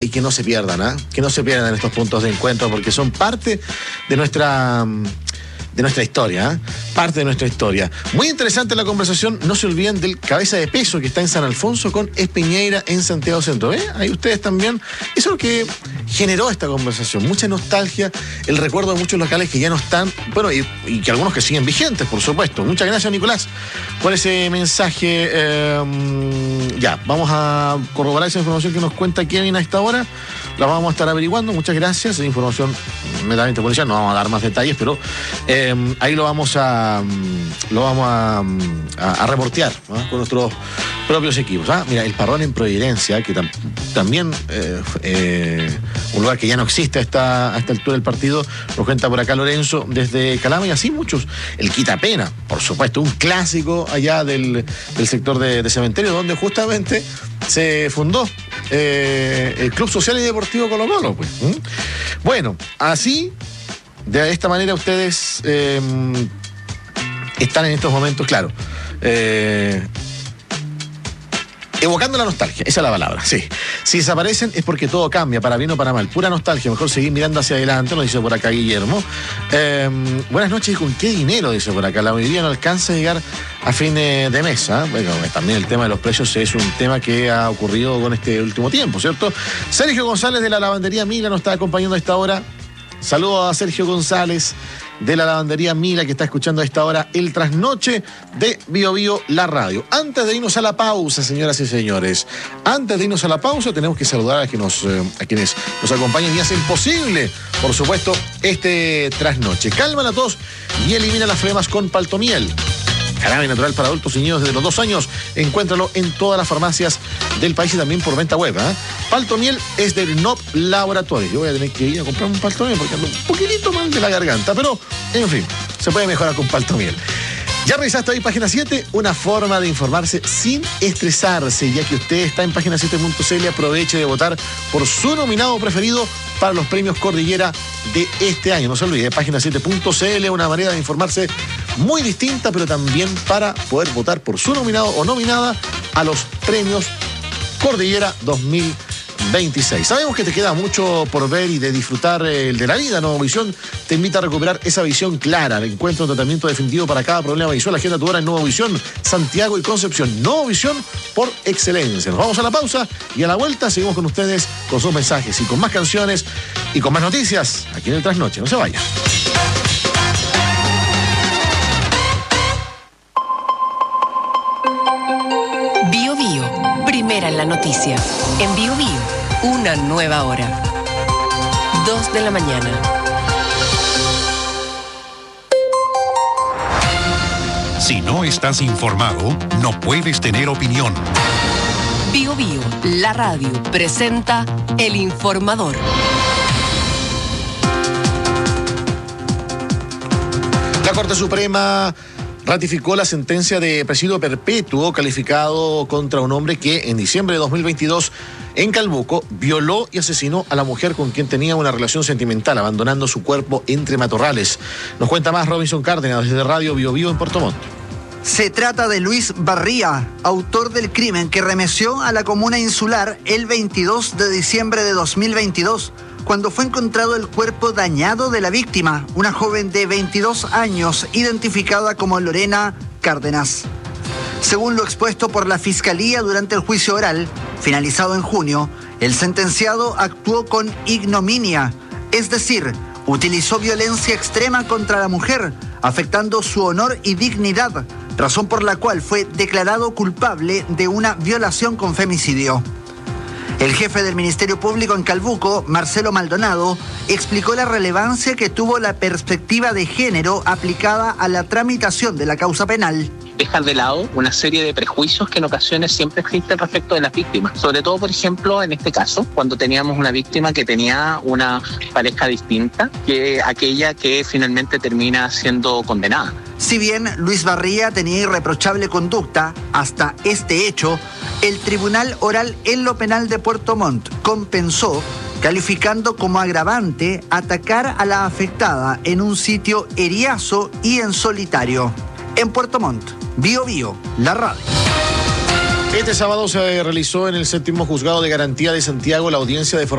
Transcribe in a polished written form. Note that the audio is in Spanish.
y que no se pierdan, que no se pierdan estos puntos de encuentro, porque son parte de nuestra historia, parte de nuestra historia. Muy interesante la conversación. No se olviden del cabeza de peso que está en San Alfonso con Espiñeira en Santiago Centro. Ahí ustedes también. Eso es lo que generó esta conversación. Mucha nostalgia, el recuerdo de muchos locales que ya no están, bueno, y que algunos que siguen vigentes, por supuesto. Muchas gracias, Nicolás, por ese mensaje. Ya, vamos a corroborar esa información que nos cuenta Kevin a esta hora. La vamos a estar averiguando. Muchas gracias. Es información meramente policial. No vamos a dar más detalles, pero ahí lo vamos a reportear, ¿no?, con nuestros propios equipos. Mira, el Parrón en Providencia, que también un lugar que ya no existe a esta altura del partido, nos cuenta por acá Lorenzo desde Calama, y así muchos. El Quitapena, por supuesto, un clásico allá del sector de Cementerio, donde justamente se fundó el Club Social y Deportivo Colo-Colo, pues. Bueno, así, de esta manera ustedes están en estos momentos, claro, evocando la nostalgia, esa es la palabra, sí. Si desaparecen es porque todo cambia, para bien o para mal. Pura nostalgia, mejor seguir mirando hacia adelante, nos dice por acá Guillermo. Buenas noches, ¿con qué dinero? Dice por acá. La mayoría no alcanza a llegar a fin de mes. Bueno, también el tema de los precios es un tema que ha ocurrido con este último tiempo, ¿cierto? Sergio González de la lavandería Mila nos está acompañando a esta hora. Saludos a Sergio González de la lavandería Mila, que está escuchando a esta hora el trasnoche de Bio Bio, la radio. Antes de irnos a la pausa, señoras y señores, antes de irnos a la pausa, tenemos que saludar a quienes nos acompañan y hacen posible, por supuesto, este trasnoche. Calma la tos y elimina las flemas con Paltomiel. Jarabe natural para adultos y niños desde los 2 años. Encuéntralo en todas las farmacias del país y también por venta web. Paltomiel es del NOP Laboratorio. Yo voy a tener que ir a comprar un Paltomiel porque ando un poquitito mal de la garganta, pero en fin, se puede mejorar con Paltomiel. ¿Ya revisaste ahí Página 7? Una forma de informarse sin estresarse. Ya que usted está en página7.cl, aproveche de votar por su nominado preferido para los premios Cordillera de este año. No se olvide, página7.cl, una manera de informarse muy distinta, pero también para poder votar por su nominado o nominada a los premios Cordillera 2026. Sabemos que te queda mucho por ver y de disfrutar el de la vida. Novovisión te invita a recuperar esa visión clara. Encuentra un tratamiento definitivo para cada problema visual. Agenda tu hora en Novovisión, Santiago y Concepción. Novovisión por excelencia. Nos vamos a la pausa y a la vuelta seguimos con ustedes con sus mensajes y con más canciones y con más noticias aquí en el Trasnoche. No se vayan. Bio Bio, primera en la noticia. En Bio Bio, una nueva hora. 2 de la mañana. Si no estás informado, no puedes tener opinión. Bio Bio, la radio, presenta El Informador. La Corte Suprema ratificó la sentencia de presidio perpetuo calificado contra un hombre que en diciembre de 2022 en Calbuco violó y asesinó a la mujer con quien tenía una relación sentimental, abandonando su cuerpo entre matorrales. Nos cuenta más Robinson Cárdenas desde Radio Bio Bio en Puerto Montt. Se trata de Luis Barría, autor del crimen que remeció a la comuna insular el 22 de diciembre de 2022, cuando fue encontrado el cuerpo dañado de la víctima, una joven de 22 años identificada como Lorena Cárdenas. Según lo expuesto por la Fiscalía durante el juicio oral, finalizado en junio, el sentenciado actuó con ignominia, es decir, utilizó violencia extrema contra la mujer, afectando su honor y dignidad, razón por la cual fue declarado culpable de una violación con femicidio. El jefe del Ministerio Público en Calbuco, Marcelo Maldonado, explicó la relevancia que tuvo la perspectiva de género aplicada a la tramitación de la causa penal. Dejar de lado una serie de prejuicios que en ocasiones siempre existen respecto de las víctimas. Sobre todo, por ejemplo, en este caso, cuando teníamos una víctima que tenía una pareja distinta que aquella que finalmente termina siendo condenada. Si bien Luis Barría tenía irreprochable conducta, hasta este hecho, el Tribunal Oral en lo Penal de Puerto Montt compensó, calificando como agravante atacar a la afectada en un sitio eriazo y en solitario. En Puerto Montt, Bio Bio, la radio. Este sábado se realizó en el 7º Juzgado de Garantía de Santiago la audiencia de